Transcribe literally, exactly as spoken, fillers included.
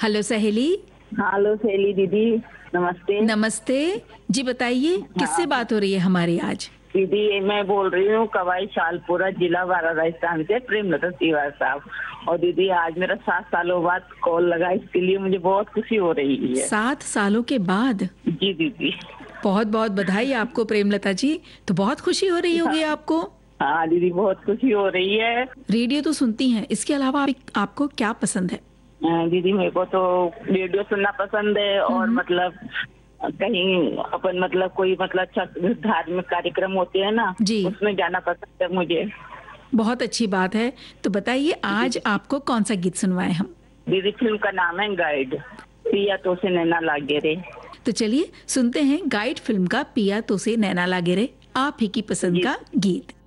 Hello सहेली। Hello सहेली दीदी, नमस्ते। नमस्ते जी, बताइए किससे बात हो रही है हमारी आज? दीदी मैं बोल रही हूँ कवाई शालपुरा, जिला बारा, राजस्थान से प्रेमलता तिवारी साहब। और दीदी आज मेरा सात सालों बाद कॉल लगा, इसके लिए मुझे बहुत खुशी हो रही है। सात सालों के बाद? जी दीदी। बहुत बहुत बधाई आपको प्रेमलता जी। तो बहुत खुशी हो रही होगी आपको? हाँ दीदी, बहुत खुशी हो रही है। रेडियो तो सुनती हैं, इसके अलावा आप, आपको क्या पसंद है? दीदी मेरे को तो रेडियो सुनना पसंद है, और मतलब कहीं अपन मतलब कोई मतलब धार्मिक कार्यक्रम होते हैं ना, जी, उसमें जाना पसंद है मुझे। बहुत अच्छी बात है। तो बताइए आज आपको कौन सा गीत सुनवाएं हम? दीदी फिल्म का नाम है गाइड, पिया तो से नैना लागे रे। तो चलिए सुनते हैं गाइड फिल्म का पिया तो से नैना लागे रे, आप ही की पसंद का गीत।